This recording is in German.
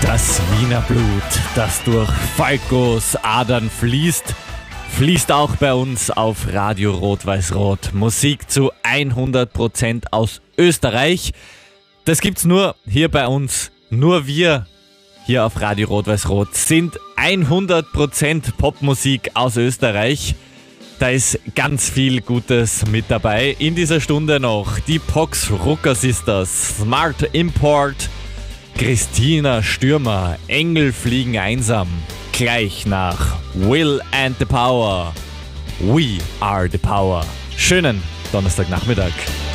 Das Wiener Blut, das durch Falcos Adern fließt, fließt auch bei uns auf Radio Rot-Weiß-Rot. Musik zu 100% aus Österreich. Das gibt's nur hier bei uns. Nur wir hier auf Radio Rot-Weiß-Rot sind 100% Popmusik aus Österreich. Da ist ganz viel Gutes mit dabei. In dieser Stunde noch die Pox Rucker Sisters, Smart Import, Christina Stürmer, Engel fliegen einsam. Gleich nach Will and the Power. We are the Power. Schönen Donnerstagnachmittag.